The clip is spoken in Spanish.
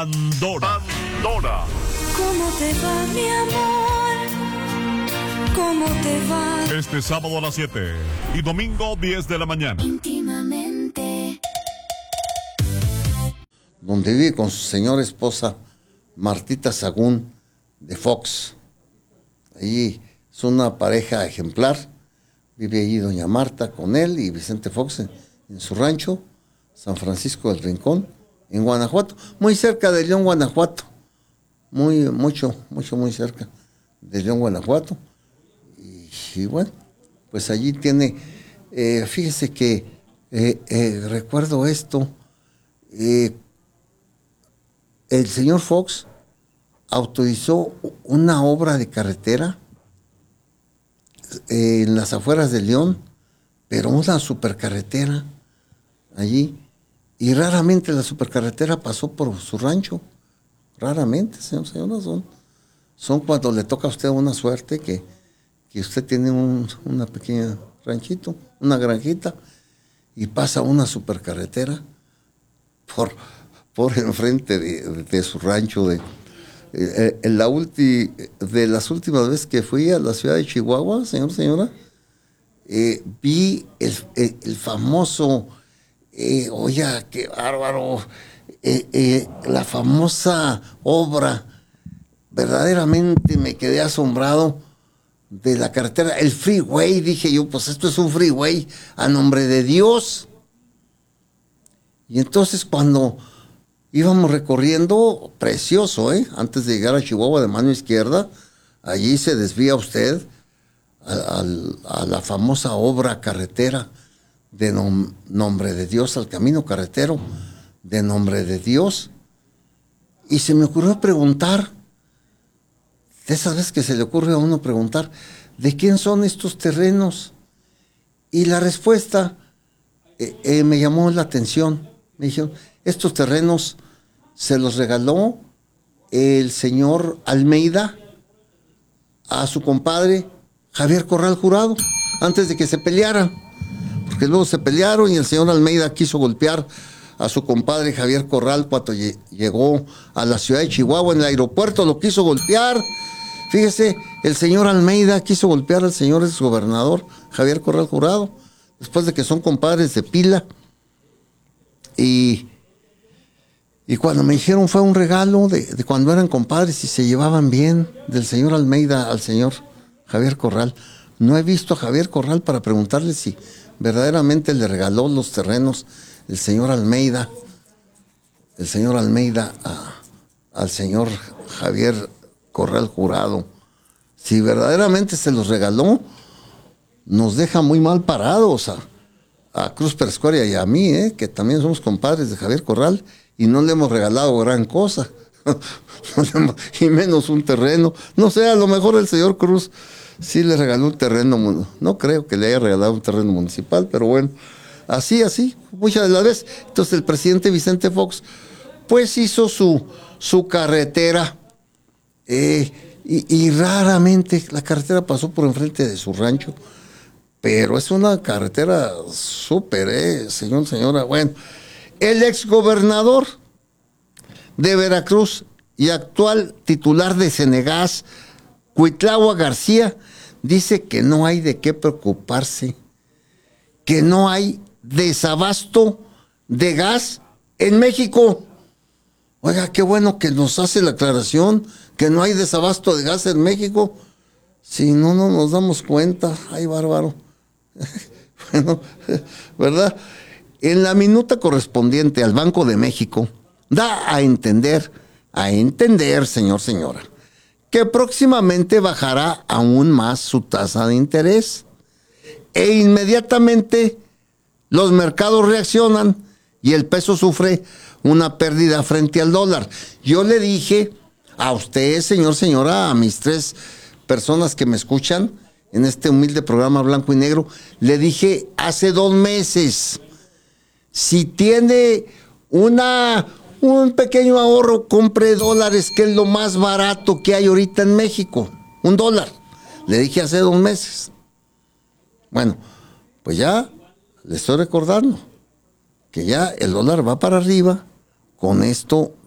Pandora. ¿Cómo te va, mi amor? ¿Cómo te va? Este sábado a las 7 y domingo 10 de la mañana. Íntimamente. Donde vive con su señora esposa Martita Sagún de Fox. Ahí es una pareja ejemplar. Vive allí doña Marta con él y Vicente Fox en su rancho, San Francisco del Rincón, en Guanajuato, muy cerca de León, Guanajuato. Muy cerca de León, Guanajuato. Y bueno, pues allí tiene, fíjese que recuerdo esto, el señor Fox autorizó una obra de carretera en las afueras de León, pero una supercarretera allí, y raramente la supercarretera pasó por su rancho, raramente, señora, son cuando le toca a usted una suerte que usted tiene una pequeña ranchito, una granjita, y pasa una supercarretera por enfrente de su rancho. De las últimas veces que fui a la ciudad de Chihuahua, señora, vi el famoso, oiga, qué bárbaro, la famosa obra, verdaderamente me quedé asombrado de la carretera, el freeway. Dije yo, pues esto es un freeway a nombre de Dios. Y entonces cuando íbamos recorriendo, precioso, antes de llegar a Chihuahua de mano izquierda, allí se desvía usted a la famosa obra carretera de Nombre de Dios, al camino carretero de Nombre de Dios. Y se me ocurrió preguntar, de esas veces que se le ocurre a uno preguntar, ¿de quién son estos terrenos? Y la respuesta me llamó la atención. Me dijeron, estos terrenos se los regaló el señor Almeida a su compadre Javier Corral Jurado, antes de que se pelearan, porque luego se pelearon y el señor Almeida quiso golpear a su compadre Javier Corral cuando llegó a la ciudad de Chihuahua. En el aeropuerto lo quiso golpear. Fíjese, el señor Almeida quiso golpear al señor exgobernador Javier Corral Jurado, después de que son compadres de pila. Y cuando me dijeron, fue un regalo de cuando eran compadres y se llevaban bien, del señor Almeida al señor Javier Corral. No he visto a Javier Corral para preguntarle si verdaderamente le regaló los terrenos el señor Almeida al señor Javier Corral Jurado. Si verdaderamente se los regaló, nos deja muy mal parados a Cruz Perscoria y a mí, que también somos compadres de Javier Corral, y no le hemos regalado gran cosa, y menos un terreno. No sé, a lo mejor el señor Cruz sí le regaló un terreno, no creo que le haya regalado un terreno municipal, pero bueno, así, muchas de las veces. Entonces el presidente Vicente Fox, pues hizo su carretera, y raramente la carretera pasó por enfrente de su rancho, pero es una carretera súper, señora. Bueno, el exgobernador de Veracruz y actual titular de Cenegas, Cuitlahua García, dice que no hay de qué preocuparse, que no hay desabasto de gas en México. Oiga, qué bueno que nos hace la aclaración, que no hay desabasto de gas en México. Si no nos damos cuenta, ay, bárbaro. Bueno, ¿verdad? En la minuta correspondiente al Banco de México, da a entender, señora, que próximamente bajará aún más su tasa de interés. E inmediatamente los mercados reaccionan y el peso sufre una pérdida frente al dólar. Yo le dije a usted, señora, a mis 3 personas que me escuchan en este humilde programa Blanco y Negro, le dije hace 2 meses, si tiene un pequeño ahorro, compre dólares, que es lo más barato que hay ahorita en México, $1. Le dije hace 2 meses. Bueno, pues ya le estoy recordando que ya el dólar va para arriba con esto